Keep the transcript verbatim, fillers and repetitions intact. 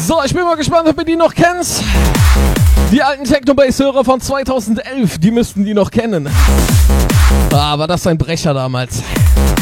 So, ich bin mal gespannt, ob ihr die noch kennt. Die alten Techno-Bass-Hörer von zweitausendelf, die müssten die noch kennen. Ah, war das ein Brecher damals.